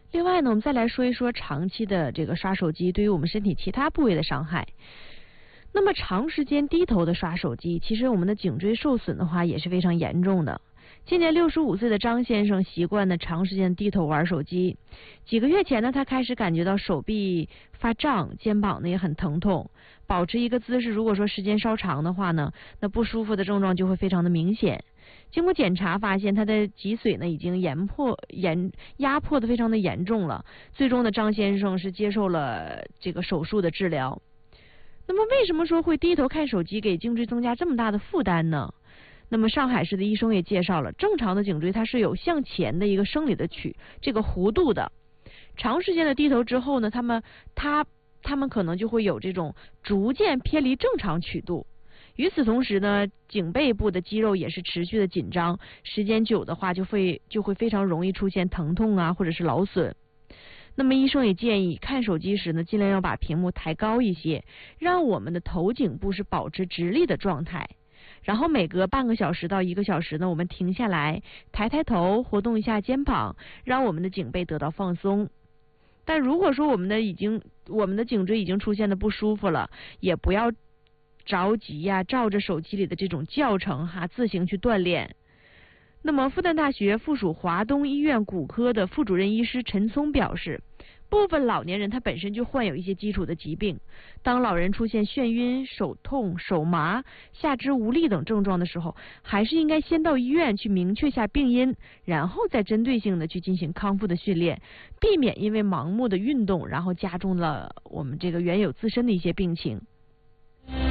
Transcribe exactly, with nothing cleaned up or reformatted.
另外呢，我们再来说一说长期的这个刷手机对于我们身体其他部位的伤害。那么长时间低头的刷手机，其实我们的颈椎受损的话也是非常严重的。今年六十五岁的张先生习惯呢长时间低头玩手机，几个月前呢他开始感觉到手臂发胀，肩膀呢也很疼痛，保持一个姿势如果说时间稍长的话呢，那不舒服的症状就会非常的明显。经过检查发现他的脊髓呢已经严迫严压迫的非常的严重了，最终呢张先生是接受了这个手术的治疗。那么为什么说会低头看手机给颈椎增加这么大的负担呢？那么上海市的医生也介绍了，正常的颈椎它是有向前的一个生理的曲这个弧度的，长时间的低头之后呢，他们他他们可能就会有这种逐渐偏离正常曲度。与此同时呢，颈背部的肌肉也是持续的紧张，时间久的话就会就会非常容易出现疼痛啊，或者是劳损。那么医生也建议看手机时呢，尽量要把屏幕抬高一些，让我们的头颈部是保持直立的状态。然后每隔半个小时到一个小时呢，我们停下来，抬抬头，活动一下肩膀，让我们的颈背得到放松。但如果说我们的已经我们的颈椎已经出现的不舒服了，也不要着急呀、啊，照着手机里的这种教程哈，自行去锻炼。那么复旦大学附属华东医院骨科的副主任医师陈聪表示，部分老年人他本身就患有一些基础的疾病，当老人出现眩晕、手痛、手麻、下肢无力等症状的时候，还是应该先到医院去明确下病因，然后再针对性的去进行康复的训练，避免因为盲目的运动然后加重了我们这个原有自身的一些病情。